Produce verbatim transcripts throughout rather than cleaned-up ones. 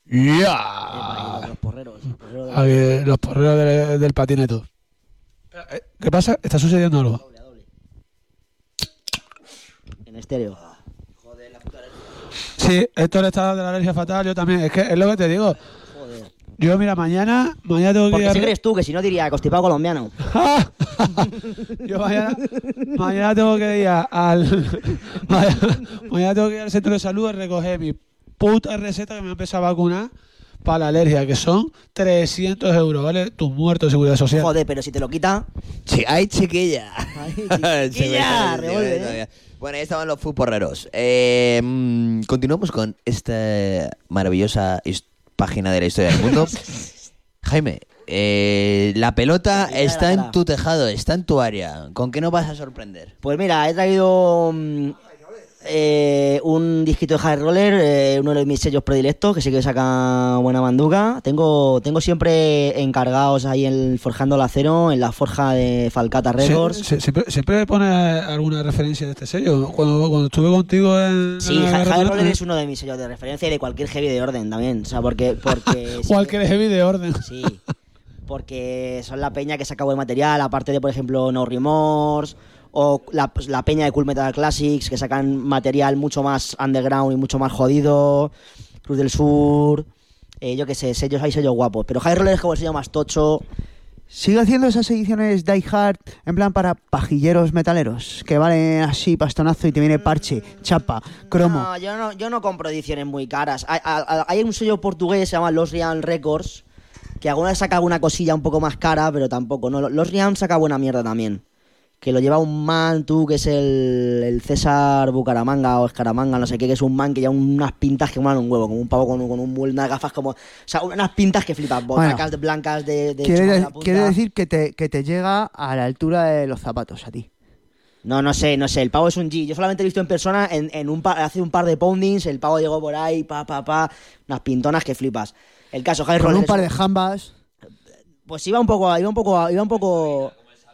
¡Ya! Los porreros. Los porreros, de Aquí, los porreros del, del patineto. ¿Qué pasa? ¿Está sucediendo algo? doble, a doble. En estéreo. Joder, la puta alergia. Sí, esto le está dando de la alergia fatal, yo también. Es que es lo que te digo. Joder. Yo, mira, mañana, mañana tengo que Porque ir a... si crees tú, que si no diría constipado colombiano. Yo mañana, mañana tengo que ir a- al... Mañana, mañana tengo que ir al centro de salud a recoger mi puta receta que me ha empezado a vacunar para la alergia, que son trescientos euros, ¿vale? Tus muertos de seguridad social. Joder, pero si te lo quita... Sí, ¡ay, chiquilla! Ay, chiquilla, Sí, revuelve, sí, ¿eh? Bueno, ahí estaban los futporreros. Eh, mm, continuamos con esta maravillosa his- página de la historia del mundo. Jaime, eh, la pelota La está cara. en tu tejado, está en tu área. ¿Con qué nos vas a sorprender? Pues mira, he traído mm, eh, un disquito de High Roller, eh, uno de mis sellos predilectos, que sí que saca buena banduca. Tengo, tengo siempre encargados ahí el Forjando el Acero, en la forja de Falcata Records. Sie- sie- siempre, siempre pone alguna referencia de este sello. Cuando, cuando estuve contigo en... Sí, en la High guerra High de- Roller es uno de mis sellos de referencia y de cualquier heavy de orden también. O sea, porque... porque Cualquier heavy de orden. Sí, porque son la peña que saca buen material, aparte de, por ejemplo, No Remorse, o la, pues, la peña de Cool Metal Classics, que sacan material mucho más underground y mucho más jodido, Cruz del Sur, eh, yo qué sé, sellos, hay sellos guapos, pero High Roller es como el sello más tocho. Sigue haciendo esas ediciones Die Hard en plan para pajilleros metaleros, que valen así pastonazo y te viene parche, chapa, cromo. No, yo no, yo no compro ediciones muy caras. Hay, hay- hay un sello portugués que se llama Los Rian Records, que alguna vez saca alguna cosilla un poco más cara, pero tampoco. No, Los Rian saca buena mierda también. Que lo lleva un man, tú, que es el, el César Bucaramanga o Escaramanga, no sé qué, que es un man que lleva unas pintas que molan un huevo, como un pavo con, un- con un, unas gafas como... O sea, unas pintas que flipan, botacas Bueno, de blancas de, de Quiere, chuma en de- la punta. quiere decir que te, que te llega a la altura de los zapatos a ti. No, no sé, no sé, el pavo es un G. Yo solamente he visto en persona, en, en un par, hace un par de poundings, el pavo llegó por ahí, pa, pa, pa, unas pintonas que flipas. El caso, High Con Roller un es- par de jambas. Pues iba un poco, iba un poco, iba un poco...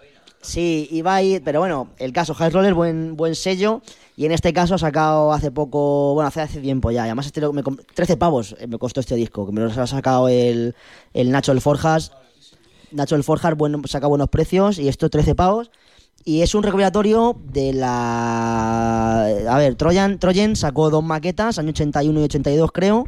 Sí, iba ahí, pero bueno, el caso, High Roller, buen, buen sello, y en este caso ha sacado hace poco, bueno, hace hace tiempo ya, y además este lo- me comp- trece pavos eh, me costó este disco, que me lo ha sacado el, el Nacho El Forjas, Nacho El Forjas, bueno, saca buenos precios, y esto trece pavos, y es un recopilatorio de la... A ver, Trojan, Trojan sacó dos maquetas, año ochenta y uno y ochenta y dos creo,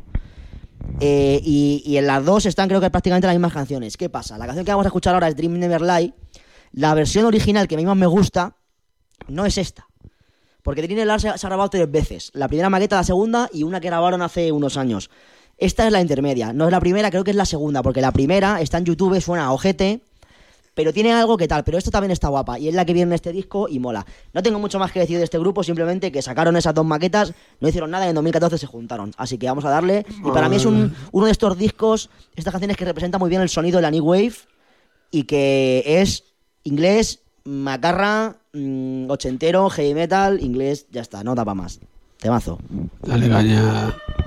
eh, y, y en las dos están creo que prácticamente las mismas canciones. ¿Qué pasa? La canción que vamos a escuchar ahora es Dream Never Lie. La versión original que a mí más me gusta no es esta. Porque Dream Never Lie se, se ha grabado tres veces. La primera maqueta, la segunda y una que grabaron hace unos años. Esta es la intermedia. No es la primera, creo que es la segunda. Porque la primera está en YouTube, suena a ojete, pero tiene algo que tal. Pero esta también está guapa y es la que viene en este disco y mola. No tengo mucho más que decir de este grupo, simplemente que sacaron esas dos maquetas, no hicieron nada y en dos mil catorce se juntaron. Así que vamos a darle. Y para mí es un, uno de estos discos, estas canciones que representa muy bien el sonido de la New Wave y que es inglés, macarra, mmm, ochentero, heavy metal, inglés, ya está, no tapa más. Temazo. Dale caña.